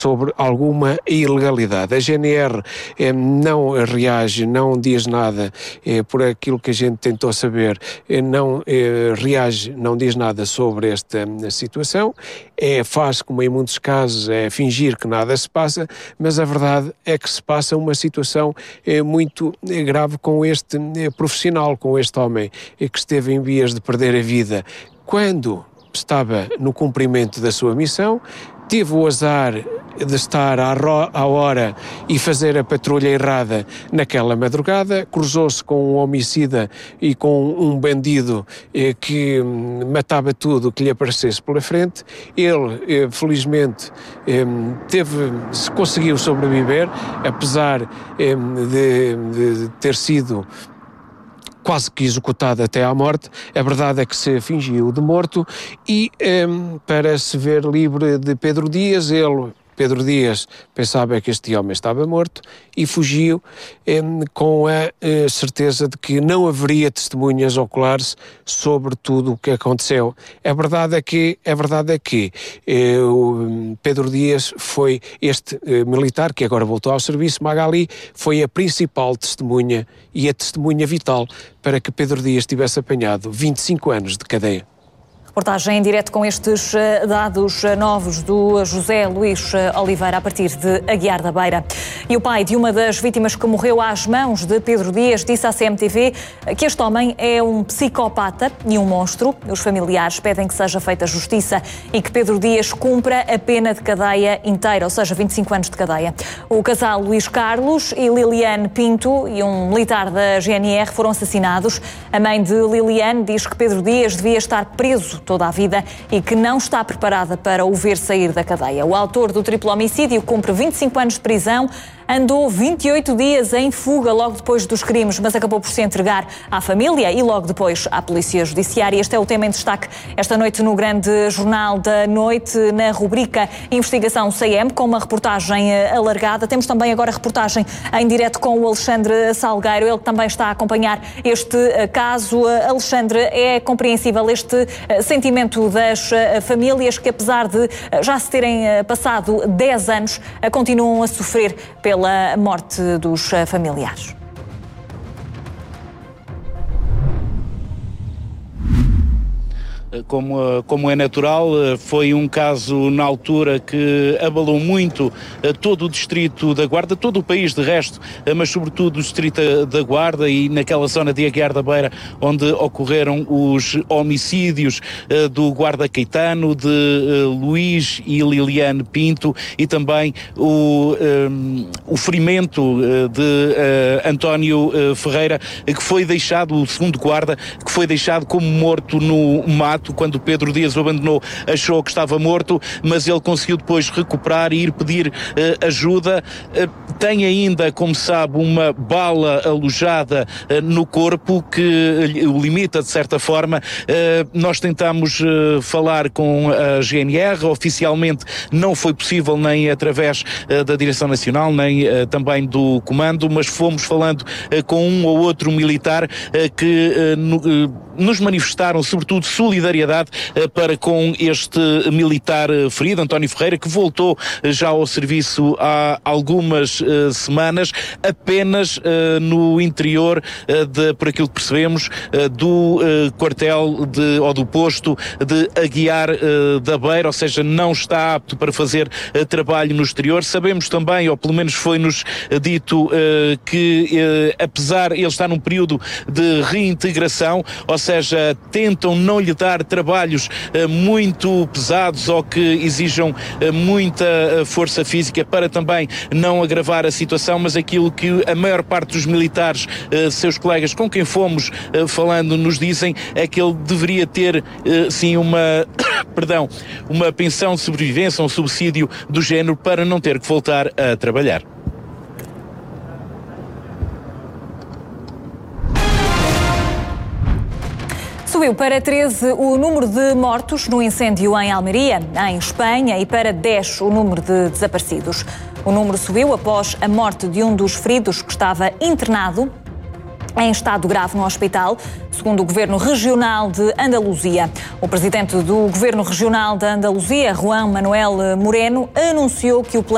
sobre alguma ilegalidade. A GNR não reage, não diz nada, por aquilo que a gente tentou saber, não reage, não diz nada sobre esta situação, faz, como em muitos casos, fingir que nada se passa, mas a verdade é que se passa uma situação muito grave com este profissional, com este homem que esteve em vias de perder a vida quando estava no cumprimento da sua missão. Teve o azar de estar à hora e fazer a patrulha errada naquela madrugada, cruzou-se com um homicida e com um bandido que matava tudo o que lhe aparecesse pela frente. Ele, felizmente, conseguiu sobreviver, apesar de ter sido quase que executado até à morte. A verdade é que se fingiu de morto e para se ver livre de Pedro Dias, Pedro Dias pensava que este homem estava morto e fugiu com a certeza de que não haveria testemunhas oculares sobre tudo o que aconteceu. A verdade é que o Pedro Dias foi este militar que agora voltou ao serviço, Magali, foi a principal testemunha e a testemunha vital para que Pedro Dias tivesse apanhado 25 anos de cadeia. Reportagem em direto com estes dados novos do José Luís Oliveira, a partir de Aguiar da Beira. E o pai de uma das vítimas que morreu às mãos de Pedro Dias disse à CMTV que este homem é um psicopata e um monstro. Os familiares pedem que seja feita justiça e que Pedro Dias cumpra a pena de cadeia inteira, ou seja, 25 anos de cadeia. O casal Luís Carlos e Liliane Pinto e um militar da GNR foram assassinados. A mãe de Liliane diz que Pedro Dias devia estar preso toda a vida e que não está preparada para o ver sair da cadeia. O autor do triplo homicídio cumpre 25 anos de prisão, andou 28 dias em fuga logo depois dos crimes, mas acabou por se entregar à família e logo depois à Polícia Judiciária. Este é o tema em destaque esta noite no Grande Jornal da Noite, na rubrica Investigação CM, com uma reportagem alargada. Temos também agora reportagem em direto com o Alexandre Salgueiro, ele que também está a acompanhar este caso. Alexandre, é compreensível este sentimento das famílias que, apesar de já se terem passado 10 anos, continuam a sofrer pela morte dos familiares. Como é natural, foi um caso na altura que abalou muito todo o distrito da Guarda, todo o país de resto, mas sobretudo o distrito da Guarda e naquela zona de Aguiar da Beira onde ocorreram os homicídios do guarda Caetano, de Luís e Liliane Pinto e também o ferimento de António Ferreira, que foi deixado, o segundo guarda, que foi deixado como morto no mato. Quando Pedro Dias o abandonou, achou que estava morto, mas ele conseguiu depois recuperar e ir pedir ajuda. Tem ainda, como sabe, uma bala alojada no corpo que o limita de certa forma. Nós tentamos falar com a GNR, oficialmente não foi possível nem através da Direção Nacional, nem também do Comando, mas fomos falando com um ou outro militar que nos manifestaram sobretudo solidariedade para com este militar ferido, António Ferreira, que voltou já ao serviço há algumas semanas, apenas no interior, por aquilo que percebemos, do quartel ou do posto de Aguiar da Beira, ou seja, não está apto para fazer trabalho no exterior. Sabemos também, ou pelo menos foi-nos dito, que apesar ele estar num período de reintegração, ou seja, tentam não lhe dar trabalhos muito pesados ou que exijam muita força física para também não agravar a situação, mas aquilo que a maior parte dos militares, seus colegas com quem fomos falando, nos dizem é que ele deveria ter sim uma pensão de sobrevivência, um subsídio do género para não ter que voltar a trabalhar. Subiu para 13 o número de mortos no incêndio em Almeria, em Espanha, e para 10 o número de desaparecidos. O número subiu após a morte de um dos feridos que estava internado em estado grave no hospital, segundo o Governo Regional de Andaluzia. O presidente do Governo Regional de Andaluzia, Juan Manuel Moreno, anunciou que o plano